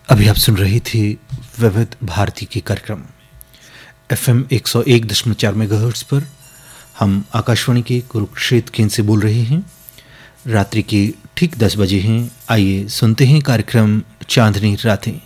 अभी आप सुन रही थी विविध भारती के कार्यक्रम FM 101.4 मेगाहर्ट्ज पर। हम आकाशवाणी के कुरुक्षेत्र केंद्र से बोल रहे हैं। रात्रि के ठीक 10 बजे हैं। आइए सुनते हैं कार्यक्रम चांदनी रातें।